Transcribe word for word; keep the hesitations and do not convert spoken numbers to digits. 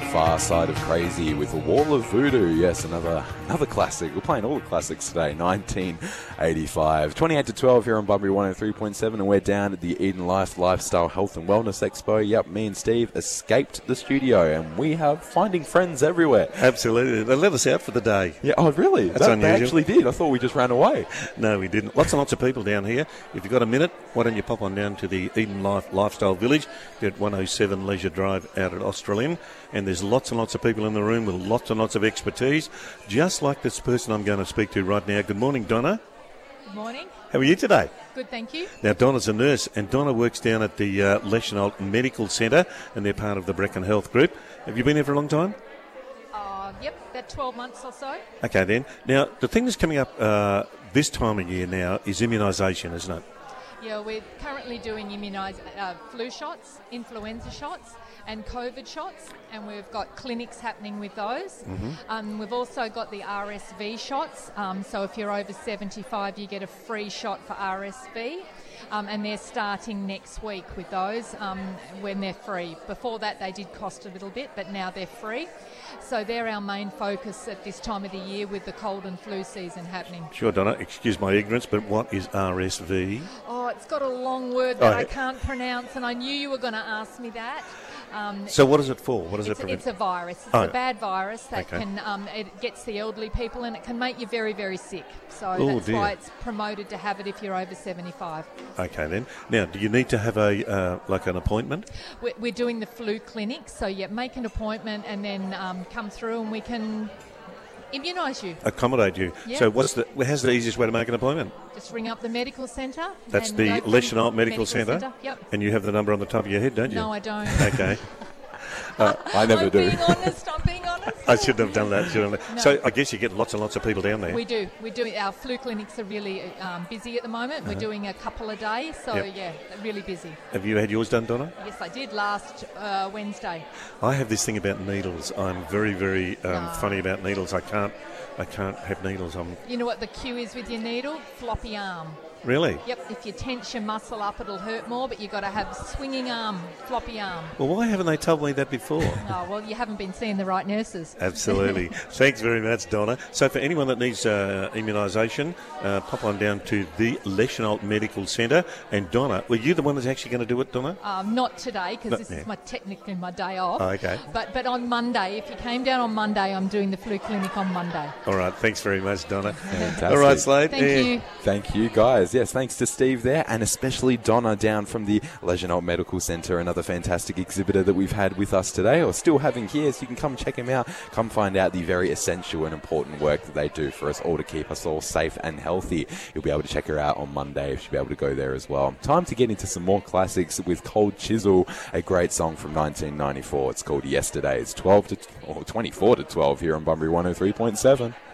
Far Side of Crazy with A Wall of Voodoo. Yes, another another classic. We're playing all the classics today. nineteen eighty-five. twenty-eight to twelve here on Bunbury one oh three point seven, and we're down at the Eden Life Lifestyle Health and Wellness Expo. Yep, me and Steve escaped the studio, and we have finding friends everywhere. Absolutely. They let us out for the day. Yeah. Oh, really? That's that, unusual. They actually did. I thought we just ran away. No, we didn't. Lots and lots of people down here. If you've got a minute, why don't you pop on down to the Eden Life Lifestyle Village at one oh seven Leisure Drive out at Australind. And there's lots and lots of people in the room with lots and lots of expertise, just like this person I'm going to speak to right now. Good morning, Donna. Good morning. How are you today? Good, thank you. Now, Donna's a nurse, and Donna works down at the uh, Leschenault Medical Centre, and they're part of the Brecon Health Group. Have you been here for a long time? Uh, yep, about twelve months or so. Okay, then. Now, the thing that's coming up uh, this time of year now is immunisation, isn't it? Yeah, we're currently doing immunis- uh, flu shots, influenza shots, and COVID shots, and we've got clinics happening with those. Mm-hmm. Um, we've also got the R S V shots, um, so if you're over seventy-five, you get a free shot for R S V, um, and they're starting next week with those um, when they're free. Before that, they did cost a little bit, but now they're free. So they're our main focus at this time of the year with the cold and flu season happening. Sure, Donna, excuse my ignorance, but what is R S V? Oh, it's got a long word that Oh, I yeah. can't pronounce, and I knew you were going to ask me that. Um, So what is it for? What does it's, it prevent? it's a virus. It's Oh. a bad virus that Okay. can um, it gets the elderly people, and it can make you very, very sick. So Oh, that's dear. why it's promoted to have it if you're over seventy-five. Okay, then. Now, do you need to have a uh, like an appointment? We're, we're doing the flu clinic, so yeah, make an appointment and then um, come through, and we can immunise you. Accommodate you. Yeah. So what's the how's the easiest way to make an appointment? Just ring up the medical centre. That's and the go from Leschenault Medical Centre? Yep. And you have the number on the top of your head, don't you? No, I don't. Okay. I never I'm do. being honest. I'm being honest. I shouldn't have done that. Shouldn't I? No. So I guess you get lots and lots of people down there. We do. We do. Our flu clinics are really um, busy at the moment. We're doing a couple a day, so Yep. yeah, really busy. Have you had yours done, Donna? Yes, I did last uh, Wednesday. I have this thing about needles. I'm very, very um, No. funny about needles. I can't, I can't have needles. I'm You know what the cue is with your needle? Floppy arm. really. Yep. If you tense your muscle up, it'll hurt more, but you've got to have swinging arm, floppy arm. Well, why haven't they told me that before? Oh well, you haven't been seeing the right nurses. Absolutely. Thanks very much, Donna. So for anyone that needs uh, immunisation, uh, pop on down to the Leschenault Medical Centre. And Donna, were you the one that's actually going to do it, Donna? Um, not today because No, this yeah. is my technically my day off. Oh, okay. But but on Monday, if you came down on Monday, I'm doing the flu clinic on Monday. All right. Thanks very much, Donna. Fantastic. All right, Slade. Thank Yeah. you. Thank you, guys. Yes, thanks to Steve there, and especially Donna down from the Leschenault Medical Centre, another fantastic exhibitor that we've had with us today, or still having here, so you can come check him out. Come find out the very essential and important work that they do for us all to keep us all safe and healthy. You'll be able to check her out on Monday. She'll be able to go there as well. Time to get into some more classics with Cold Chisel, a great song from nineteen ninety-four. It's called Yesterday. It's twelve to or twenty-four to twelve here on Bunbury one oh three point seven.